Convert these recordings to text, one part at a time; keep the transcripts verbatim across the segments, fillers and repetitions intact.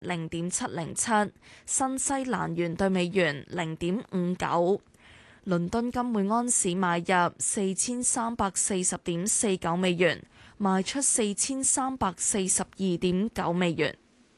零點七零七，新西蘭元對美元零點五九。倫敦金每安士買入四千三百四十點四九美元，賣出四千三百四十二點九美元。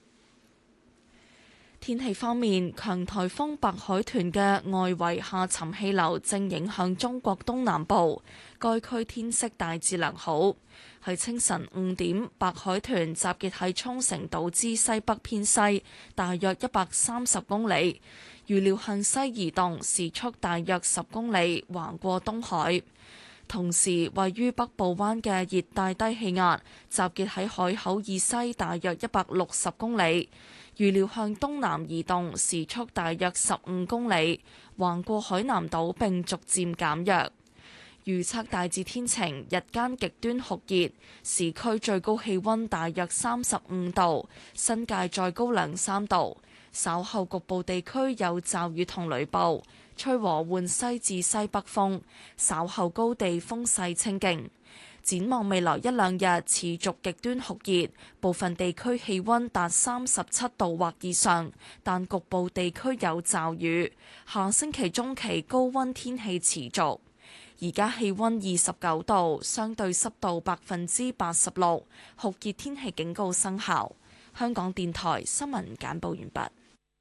天氣方面，強颱風白海豚嘅外圍下沉氣流正影響中國東南部，該區天色大致良好。喺清晨五點，白海豚集結喺沖繩島之西北偏西，大約一百三十公里，預料向西移動，時速大約十公里，橫過東海。同時，位於北部灣嘅熱帶低氣壓集結喺海口以西大約一百六十公里，預料向東南移動，時速大約十五公里，橫過海南島並逐漸減弱。預測大致天晴，日間極端酷熱，市區最高氣溫大約三十五度，新界再高兩三度。稍後局部地區有驟雨同雷暴，吹和緩西至西北風，稍後高地風勢清勁。展望未來一兩日持續極端酷熱，部分地區氣溫達三十七度或以上，但局部地區有驟雨。下星期中期高溫天氣持續。而家氣溫二十九度，相對濕度百分之八十六，酷熱天氣警告生效。香港電台新聞簡報完畢。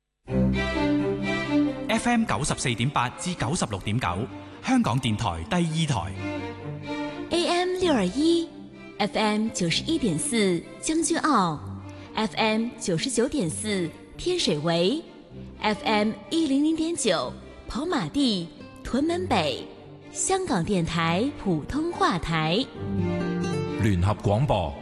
F M 九十四點八至九十六點九，香港電台第二台。 A M 六二一 ，F M 九十一點四將軍澳 ，F M 九十九點四天水圍 ，F M 一零零點九跑馬地屯門北。香港電台普通話台， 聯合廣播。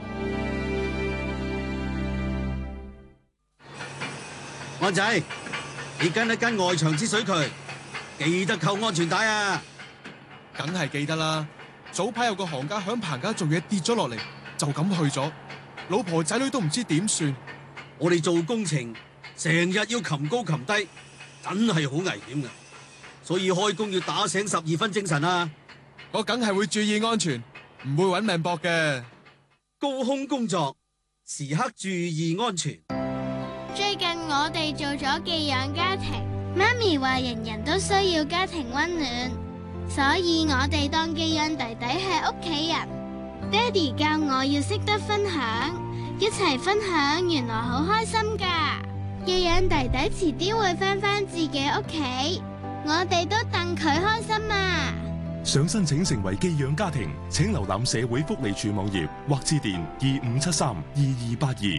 安仔，你跟一跟外牆之水渠，記得扣安全帶啊！ 梗係記得啦。早排有個行家響棚架做嘢跌咗落嚟，就咁去咗，老婆仔女都唔知點算。 我哋做工程成日要擒高擒低，真係好危險㗎。所以開工要打醒十二分精神啊！ 我梗係會注意安全，唔會搵命搏嘅。 高空工作，時刻注意安全。 最近我哋做咗寄養家庭，媽咪話人人都需要家庭溫暖，所以我哋當寄養弟弟係屋企人。爹哋教我要識得分享，一齊分享原來好開心㗎。寄養弟弟遲啲會返返自己屋企。我哋都戥佢開心啊！ 想申請成為寄養家庭，請瀏覽社會福利署網頁或致電二五七三二二八二。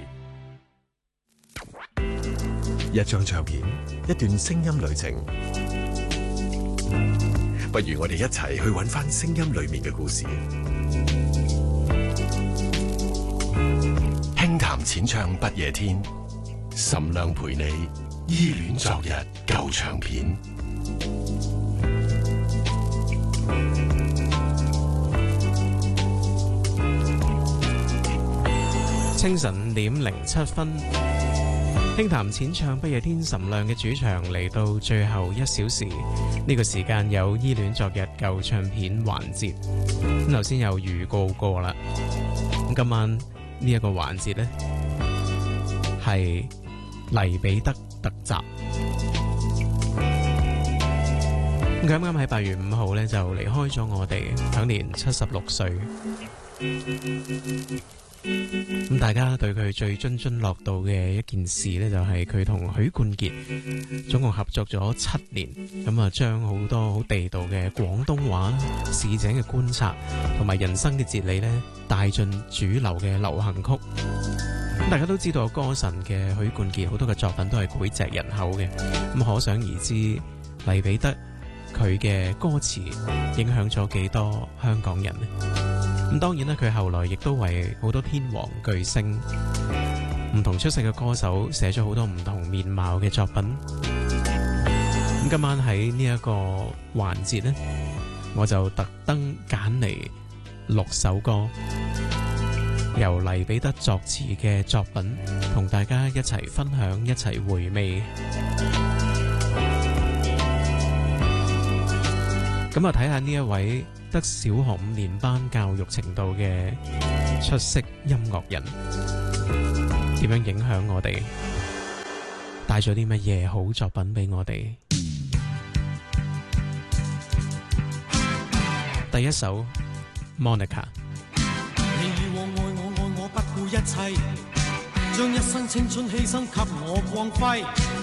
一張唱片，一段聲音旅程，不如我哋一齊去揾返聲音裏面嘅故事。輕談淺唱不夜天，岑亮陪你依戀昨日舊唱片。 清晨五點零七分，輕談淺唱不夜天，岑亮嘅主場嚟到最後一小時，呢個時間有依戀昨日舊唱片環節。咁頭先有預告過啦，咁今晚呢一個環節呢係黎彼得特集。佢啱啱喺八月五號咧就離開咗我哋，享年七十六歲。咁大家對佢最津津樂道嘅一件事呢，就係佢同許冠傑總共合作咗七年，咁啊將好多好地道嘅廣東話、市井嘅觀察同埋人生嘅哲理呢帶進主流嘅流行曲。咁大家都知道歌神嘅許冠傑好多嘅作品都係膾炙人口嘅，咁可想而知黎彼得佢嘅歌詞影響咗幾多香港人呢？咁當然啦，佢後來亦都為好多天王巨星、唔同出色嘅歌手寫咗好多唔同面貌嘅作品。咁今晚喺呢一個環節呢，我就特登揀嚟六首歌，由黎彼得作詞嘅作品，同大家一齊分享，一齊回味。咁啊，睇下呢一位得小學五年班教育程度嘅出色音樂人點樣影響我哋。 帶咗啲乜嘢好作品俾我哋。第一首 Monica。 你以往愛我愛我不顧一切，將一生青春犧牲給我光輝。